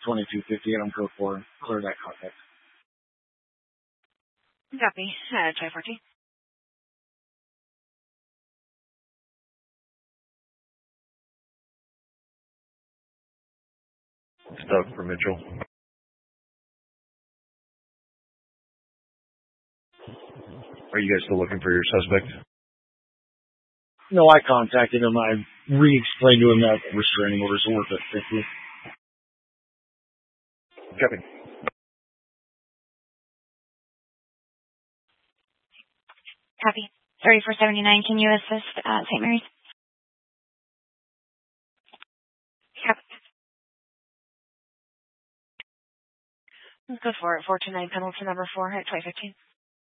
2250 and I'm code 4. Clear that contact. Copy. Try 14. It's Doug for Mitchell. Are you guys still looking for your suspect? No, I contacted him. I re-explained to him that restraining orders are worth it. Thank you. Copy. Copy. 3479, can you assist St. Mary's? Copy. Let's go for it. 429 penalty number 4 at 2015.